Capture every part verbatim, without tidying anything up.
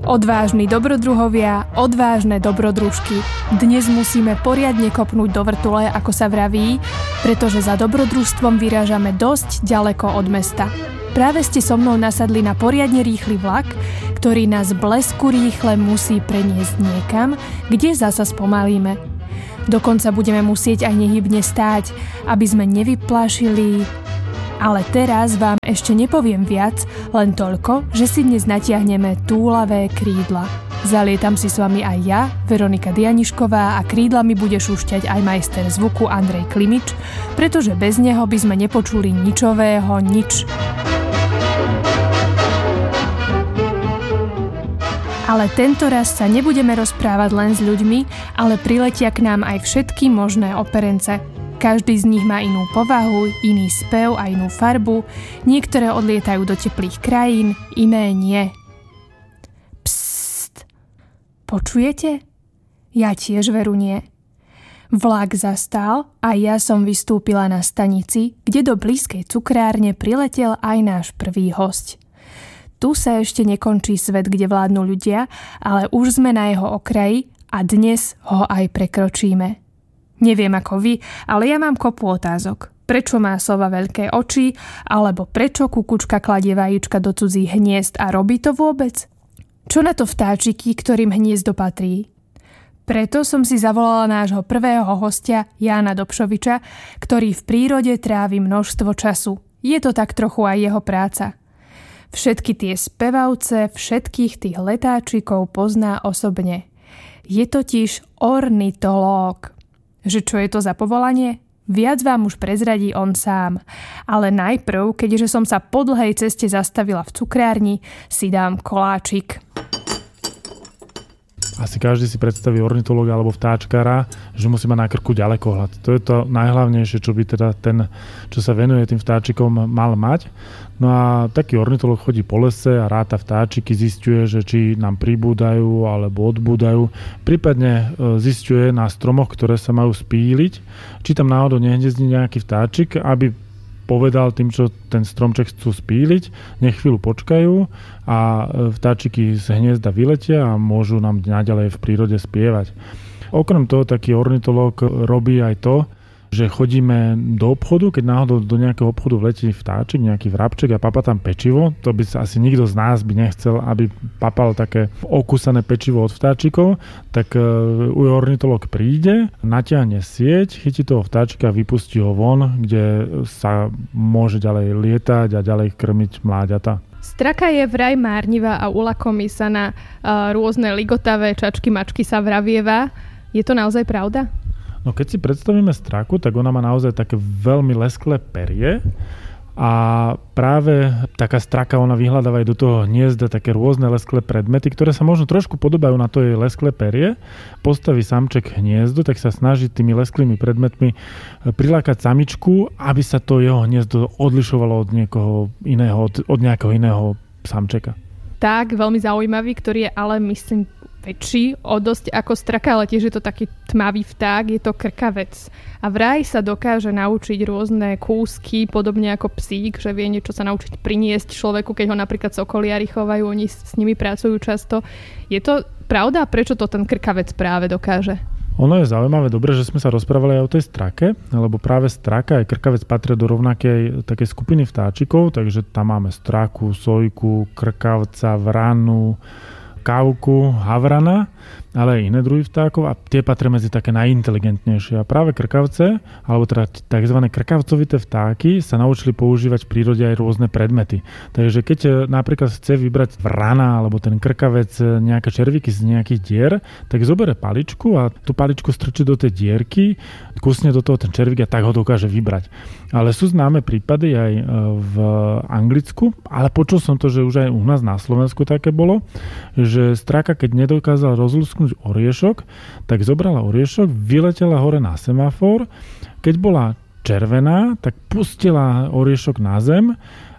Odvážni dobrodruhovia, odvážne dobrodružky. Dnes musíme poriadne kopnúť do vrtule, ako sa vraví, pretože za dobrodružstvom vyrážame dosť ďaleko od mesta. Práve ste so mnou nasadli na poriadne rýchly vlak, ktorý nás blesku rýchle musí preniesť niekam, kde zasa spomalíme. Dokonca budeme musieť aj nehybne stáť, aby sme nevyplašili. Ale teraz vám ešte nepoviem viac, len toľko, že si dnes natiahneme túlavé krídla. Zalietam si s vami aj ja, Veronika Dianišková, a krídlami bude šúšťať aj majster zvuku Andrej Klimič, pretože bez neho by sme nepočuli ničového nič. Ale tento raz sa nebudeme rozprávať len s ľuďmi, ale priletia k nám aj všetky možné operence. Každý z nich má inú povahu, iný spev a inú farbu, niektoré odlietajú do teplých krajín, iné nie. Psst, počujete? Ja tiež veru nie. Vlak zastal a ja som vystúpila na stanici, kde do blízkej cukrárne priletel aj náš prvý hosť. Tu sa ešte nekončí svet, kde vládnu ľudia, ale už sme na jeho okraji a dnes ho aj prekročíme. Neviem ako vy, ale ja mám kopu otázok. Prečo má sova veľké oči? Alebo prečo kukučka kladie vajíčka do cudzích hniezd a robí to vôbec? Čo na to vtáčiky, ktorým hniezdo patrí? Preto som si zavolala nášho prvého hostia, Jána Dobšoviča, ktorý v prírode trávi množstvo času. Je to tak trochu aj jeho práca. Všetky tie spevavce, všetkých tých letáčikov pozná osobne. Je totiž ornitológ. Že čo je to za povolanie? Viac vám už prezradí on sám. Ale najprv, keďže som sa po dlhej ceste zastavila v cukrárni, si dám koláčik. Asi každý si predstaví ornitológa alebo vtáčkara, že musí mať na krku ďalekohľad. To je to najhlavnejšie, čo by teda ten, čo sa venuje tým vtáčikom, mal mať. No a taký ornitológ chodí po lese a ráta vtáčiky, zisťuje, že či nám pribúdajú alebo odbúdajú. Prípadne zisťuje na stromoch, ktoré sa majú spíliť, či tam náhodou nehniezdí nejaký vtáčik, aby povedal tým, čo ten stromček chcú spíliť, nech chvíľu počkajú a vtáčiky z hniezda vyletia a môžu nám naďalej v prírode spievať. Okrem toho, taký ornitológ robí aj to, že chodíme do obchodu, keď náhodou do nejakého obchodu vletí vtáčik, nejaký vrabček a papá tam pečivo, to by sa asi nikto z nás by nechcel, aby papal také okúsané pečivo od vtáčikov, tak uh, ornitológ príde, natiahne sieť, chytí toho vtáčika a vypustí ho von, kde sa môže ďalej lietať a ďalej krmiť mláďata. Straka je vraj márnivá a ulakomí sa na uh, rôzne ligotavé čačky, mačky sa vravieva. Je to naozaj pravda? No keď si predstavíme straku, tak ona má naozaj také veľmi lesklé perie a práve taká straka, ona vyhľadáva aj do toho hniezda také rôzne lesklé predmety, ktoré sa možno trošku podobajú na to jej lesklé perie. Postaví samček hniezdo, tak sa snaží tými lesklými predmetmi prilákať samičku, aby sa to jeho hniezdo odlišovalo od niekoho iného, od, od nejakého iného samčeka. Tak, veľmi zaujímavý, ktorý je ale myslím väčší o dosť ako straka, ale tiež je to taký tmavý vták, je to krkavec. A vraj sa dokáže naučiť rôzne kúsky, podobne ako psík, že vie niečo sa naučiť priniesť človeku, keď ho napríklad sokoliari chovajú, oni s nimi pracujú často. Je to pravda? Prečo to ten krkavec práve dokáže? Ono je zaujímavé, dobre, že sme sa rozprávali aj o tej strake, lebo práve straka aj krkavec patria do rovnakej takej skupiny vtáčikov, takže tam máme straku, sojku, krkavca, vranu, kávku, havrana, ale aj iné druhy vtákov a tie patria medzi také najinteligentnejšie. A práve krkavce, alebo teda tzv. Krkavcovité vtáky sa naučili používať v prírode aj rôzne predmety. Takže keď napríklad chce vybrať vrana alebo ten krkavec nejaké červíky z nejakých dier, tak zobere paličku a tú paličku strčí do tej dierky, kusne do toho ten červík a tak ho dokáže vybrať. Ale sú známe prípady aj v Anglicku, ale počul som to, že už aj u nás na Slovensku také bolo, že straka, keď nedokázal rozlúsknuť oriešok, tak zobrala oriešok, vyletela hore na semafor, keď bola červená, tak pustila oriešok na zem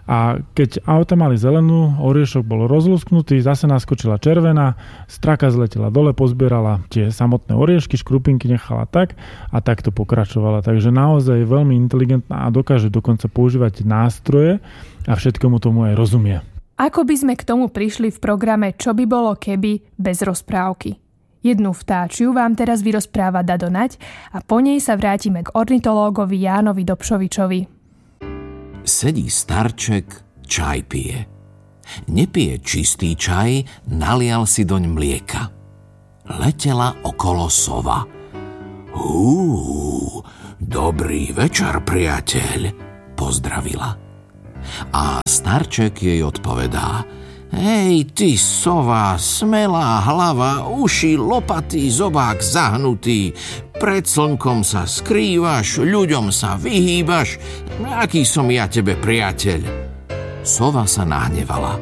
a keď auta mali zelenú, oriešok bol rozlúsknutý, zase naskočila červená, straka zletela dole, pozbierala tie samotné oriešky, škrupinky nechala tak a takto pokračovala. Takže naozaj je veľmi inteligentná a dokáže dokonca používať nástroje a všetkomu tomu aj rozumie. Ako by sme k tomu prišli v programe Čo by bolo keby bez rozprávky? Jednu vtáčiu vám teraz vyrozpráva Dado Naď a po nej sa vrátime k ornitológovi Jánovi Dobšovičovi. Sedí starček, čaj pije. Nepije čistý čaj, nalial si doň mlieka. Letela okolo sova. Hú, dobrý večer, priateľ, pozdravila. A starček jej odpovedá: Hej, ty sova, smelá hlava, uši lopatý, zobák zahnutý, pred slnkom sa skrývaš, ľuďom sa vyhýbaš, aký som ja tebe priateľ? Sova sa nahnevala.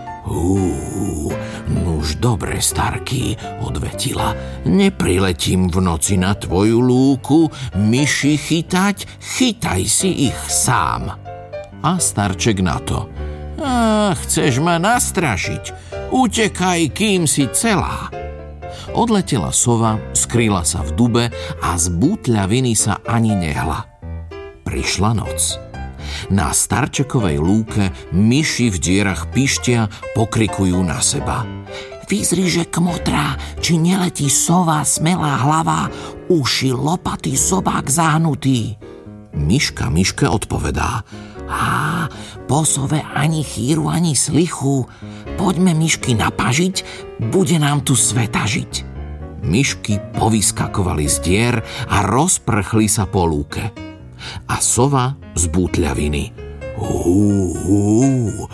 Hú, nuž dobre, starky, odvetila, nepriletím v noci na tvoju lúku, myši chytať, chytaj si ich sám. A starček na to: Á, chceš ma nastrašiť, utekaj, kým si celá. Odletela sova, skryla sa v dube a z bútľaviny sa ani nehla. Prišla noc. Na starčekovej lúke myši v dierach pištia, pokrikujú na seba. Vyzri, že kmotrá, či neletí sova, smelá hlava, uši lopatý, zobák zahnutý. Myška myške odpovedá: Á, po sove ani chýru, ani slichu. Poďme myšky napažiť, bude nám tu sveta žiť. Myšky povyskakovali z dier a rozprchli sa po lúke. A sova z bútľaviny: Hú, hú,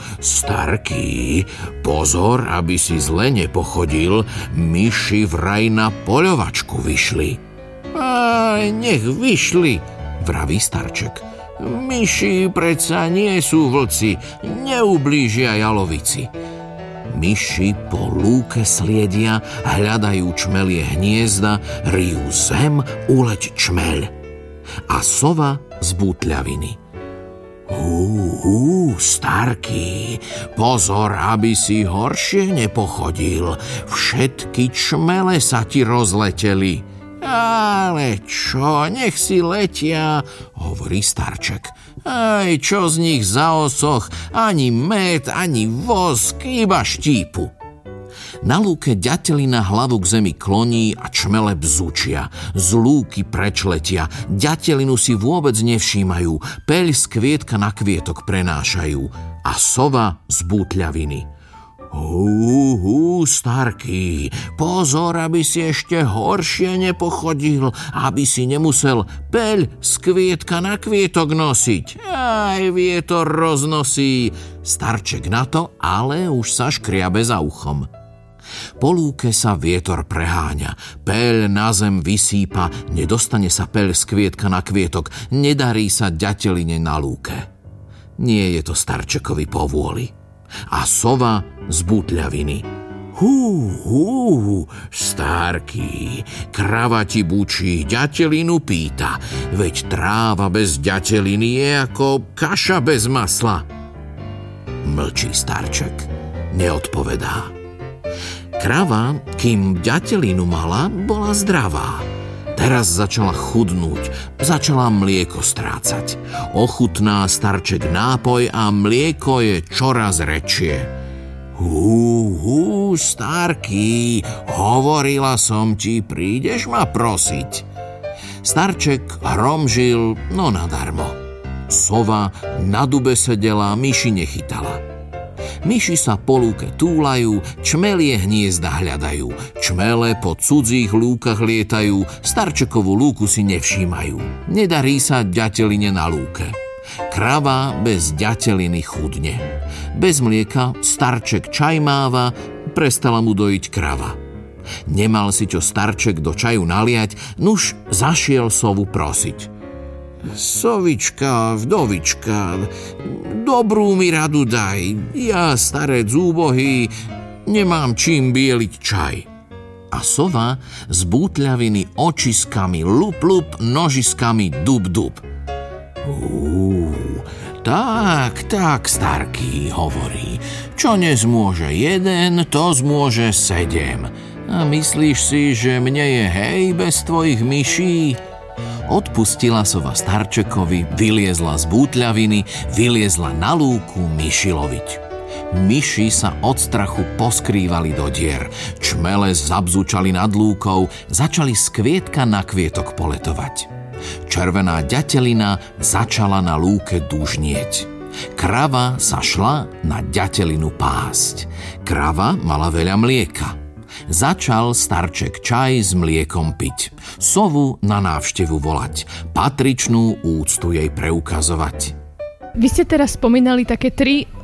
starký, pozor, aby si zle nepochodil, myši vraj na poľovačku vyšli. Aj, nech vyšli, vraví starček. Myši predsa nie sú vlci, neublížia jalovici. Myši po lúke sliedia, hľadajú čmelie hniezda, ryjú zem, uleť čmeľ. A sova z bútľaviny: Hú, hú, starký, pozor, aby si horšie nepochodil, všetky čmele sa ti rozleteli. Ale čo, nech si letia, hovorí starček. Aj čo z nich zaosoch, ani med, ani vosk, iba štípu. Na lúke ďatelina hlavu k zemi kloní a čmele bzučia. Z lúky preč letia, ďatelinu si vôbec nevšímajú, peľ z kvietka na kvietok prenášajú. A sova z bútľaviny: Hú, hú, starký, pozor, aby si ešte horšie nepochodil, aby si nemusel peľ z kvietka na kvietok nosiť. Aj vietor roznosí. Starček na to, ale už sa škriabe za uchom. Po lúke sa vietor preháňa, peľ na zem vysýpa, nedostane sa peľ z kvietka na kvietok, nedarí sa ďateline na lúke. Nie je to starčekovi povôli. A sova z bútľaviny: Hú, hú, starký, krava ti bučí, ďatelinu pýta, veď tráva bez ďateliny je ako kaša bez masla. Mlčí starček, neodpovedá. Krava, kým ďatelinu mala, bola zdravá. Teraz začala chudnúť, začala mlieko strácať. Ochutná starček nápoj a mlieko je čoraz rečie. Hú, hú, starký, hovorila som ti, prídeš ma prosiť. Starček hromžil, no nadarmo. Sova na dube sedela, myši nechytala. Myši sa po lúke túlajú, čmelie hniezda hľadajú, čmele po cudzích lúkach lietajú, starčekovú lúku si nevšímajú. Nedarí sa ďateline na lúke. Krava bez ďateliny chudne. Bez mlieka starček čaj máva, prestala mu dojiť krava. Nemal si čo starček do čaju naliať, nuž zašiel sovu prosiť. Sovička, vdovička, dobrú mi radu daj, ja starec úbohý, nemám čím bieliť čaj. A sova z bútľaviny očiskami lup lup, nožiskami dub dub. Uú, tak, tak, starký, hovorí, čo nezmôže jeden, to zmôže sedem. A myslíš si, že mne je hej bez tvojich myší? Odpustila sova starčekovi, vyliezla z bútľaviny, vyliezla na lúku myši loviť. Myši sa od strachu poskrývali do dier. Čmele zabzučali nad lúkou, začali z kvietka na kvietok poletovať. Červená ďatelina začala na lúke dužnieť. Krava sa šla na ďatelinu pásť. Krava mala veľa mlieka. Začal starček čaj s mliekom piť. Sovu na návštevu volať. Patričnú úctu jej preukazovať. Vy ste teraz spomínali také tri